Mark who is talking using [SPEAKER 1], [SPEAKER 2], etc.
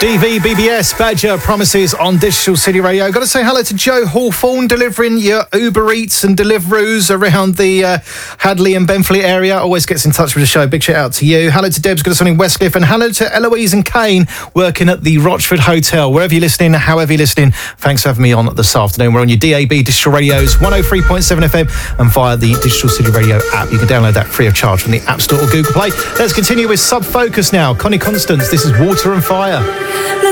[SPEAKER 1] DV, BBS, Badger, Promises on Digital City Radio. Got to say hello to Joe Hawthorne, delivering your Uber Eats and Deliveroos around the Hadley and Benfleet area. Always gets in touch with the show. Big shout out to you. Hello to Deb's, got us on in Westcliff. And hello to Eloise and Kane, working at the Rochford Hotel. Wherever you're listening, however you're listening, thanks for having me on this afternoon. We're on your DAB Digital Radios, 103.7 FM, and via the Digital City Radio app. You can download that free of charge from the App Store or Google Play. Let's continue with Sub Focus now. Connie Constance, this is Water and Fire.